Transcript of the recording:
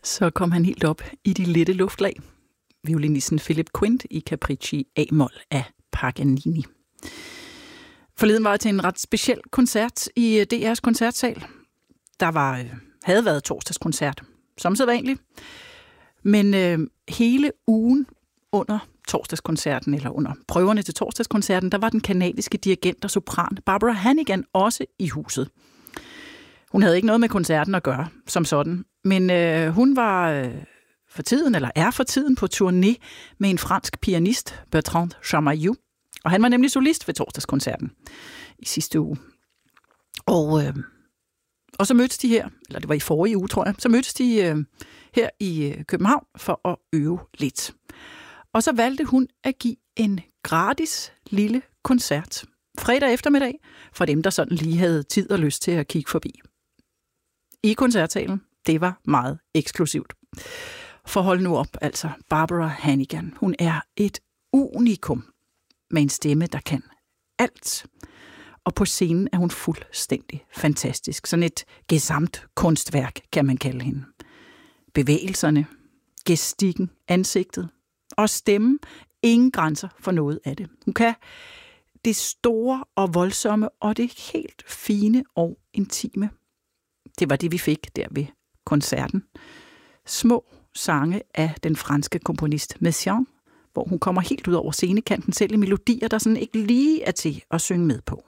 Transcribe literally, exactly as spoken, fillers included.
Så kom han helt op i de lette luftlag. Violinisten Philip Quint i Capricci A-mol af Paganini. Forleden var jeg til en ret speciel koncert i D R's koncertsal. Der var, havde været torsdagskoncert, som sædvanligt. Men øh, hele ugen under torsdagskoncerten, eller under prøverne til torsdagskoncerten, der var den kanadiske dirigent og sopran Barbara Hannigan også i huset. Hun havde ikke noget med koncerten at gøre, som sådan. Men øh, hun var øh, for tiden, eller er for tiden, på turné med en fransk pianist, Bertrand Chamayou. Og han var nemlig solist ved torsdagskoncerten i sidste uge. Og, øh, og så mødtes de her, eller det var i forrige uge, tror jeg, så mødtes de øh, her i København for at øve lidt. Og så valgte hun at give en gratis lille koncert fredag eftermiddag for dem, der sådan lige havde tid og lyst til at kigge forbi. I koncertsalen, det var meget eksklusivt. For hold nu op, altså Barbara Hannigan. Hun er et unikum med en stemme, der kan alt. Og på scenen er hun fuldstændig fantastisk. Sådan et gesamt kunstværk, kan man kalde hende. Bevægelserne, gestikken, ansigtet og stemmen, ingen grænser for noget af det. Hun kan det store og voldsomme og det helt fine og intime. Det var det, vi fik der ved koncerten. Små sange af den franske komponist Messiaen, hvor hun kommer helt ud over scenekanten selv i melodier, der sådan ikke lige er til at synge med på.